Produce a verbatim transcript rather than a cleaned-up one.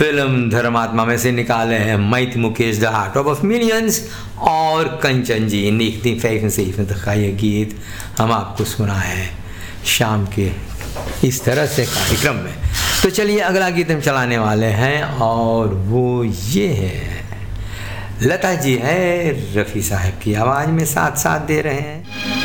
Film धर्मात्मा में से निकाले हैं math Mukesh the heart of millions और कंचन जी निकती फैफन का ये गीत हम आपको सुना है शाम के इस तरह से कार्यक्रम में। तो चलिए अगला गीत हम चलाने वाले हैं और वो ये है, लता जी है रफ़ी साहब की आवाज़ में साथ साथ दे रहे हैं।